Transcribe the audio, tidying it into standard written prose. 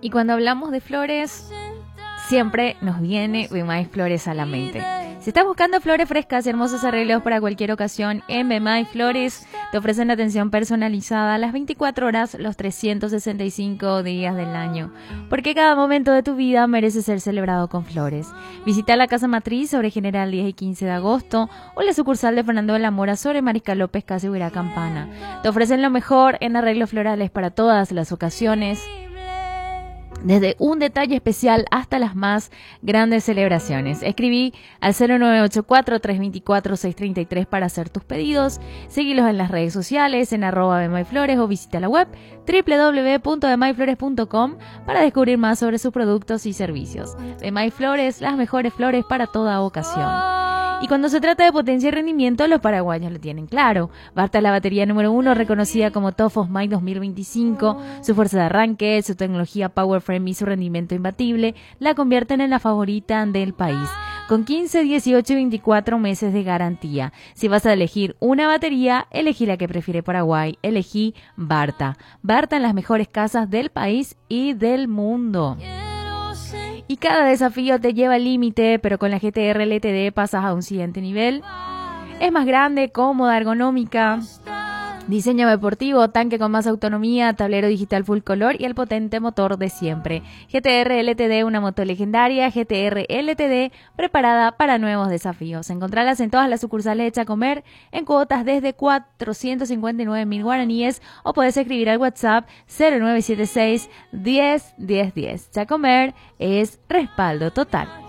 Y cuando hablamos de flores, siempre nos viene Bemay Flores a la mente. Si estás buscando flores frescas y hermosos arreglos para cualquier ocasión, en Bemay Flores te ofrecen atención personalizada a las 24 horas, los 365 días del año. Porque cada momento de tu vida merece ser celebrado con flores. Visita la Casa Matriz sobre General 10 y 15 de agosto o la sucursal de Fernando de la Mora sobre Mariscal López, casi Huirá Campana. Te ofrecen lo mejor en arreglos florales para todas las ocasiones, desde un detalle especial hasta las más grandes celebraciones. Escribí al 0984-324-633 para hacer tus pedidos. Seguilos en las redes sociales, en @bemayflores, o visita la web www.bemayflores.com para descubrir más sobre sus productos y servicios. Bemay Flores, las mejores flores para toda ocasión. Y cuando se trata de potencia y rendimiento, los paraguayos lo tienen claro. Barta es la batería número 1, reconocida como Top of Mind 2025. Su fuerza de arranque, su tecnología Power Frame y su rendimiento imbatible la convierten en la favorita del país, con 15, 18 y 24 meses de garantía. Si vas a elegir una batería, elegí la que prefiere Paraguay. Elegí Barta. Barta en las mejores casas del país y del mundo. Y cada desafío te lleva al límite, pero con la GTR LTD pasas a un siguiente nivel. Es más grande, cómoda, ergonómica, diseño deportivo, tanque con más autonomía, tablero digital full color y el potente motor de siempre. GTR LTD, una moto legendaria. GTR LTD, preparada para nuevos desafíos. Encontrarlas en todas las sucursales de Chacomer en cuotas desde 459.000 guaraníes, o puedes escribir al WhatsApp 0976 10 10 10. Chacomer es respaldo total.